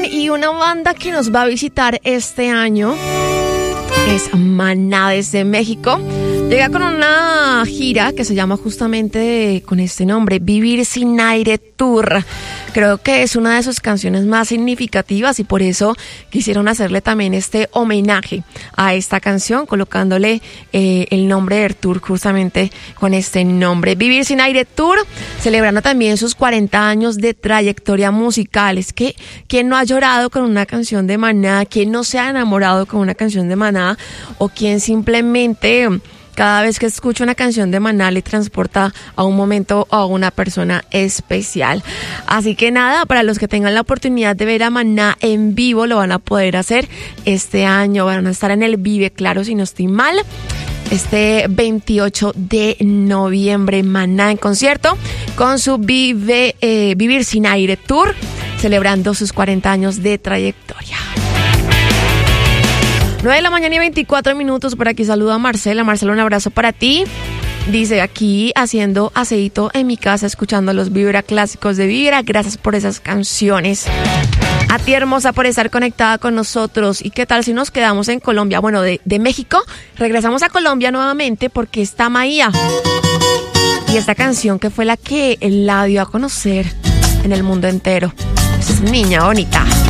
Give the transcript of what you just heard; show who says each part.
Speaker 1: y una banda que nos va a visitar este año es Maná desde México. Llega con una gira que se llama justamente con este nombre, Vivir sin Aire Tour. Creo que es una de sus canciones más significativas y por eso quisieron hacerle también este homenaje a esta canción, colocándole el nombre de tour justamente con este nombre. Vivir sin Aire Tour, celebrando también sus 40 años de trayectoria musical. Es que, ¿quién no ha llorado con una canción de Maná? ¿Quién no se ha enamorado con una canción de Maná? ¿O quién simplemente cada vez que escucha una canción de Maná le transporta a un momento o a una persona especial? Así que nada, para los que tengan la oportunidad de ver a Maná en vivo, lo van a poder hacer este año. Van a estar en el Vive Claro, si no estoy mal, este 28 de noviembre. Maná en concierto con su Vivir sin Aire Tour, celebrando sus 40 años de trayectoria. 9 de la mañana y 24 minutos. Por aquí saludo a Marcela. Marcela, un abrazo para ti. Dice, aquí haciendo aseíto en mi casa, escuchando los Vibra clásicos de Vibra. Gracias por esas canciones. A ti, hermosa, por estar conectada con nosotros. ¿Y qué tal si nos quedamos en Colombia? Bueno, de México regresamos a Colombia nuevamente porque está Maía. Y esta canción que fue la que la dio a conocer en el mundo entero. Es Niña Bonita.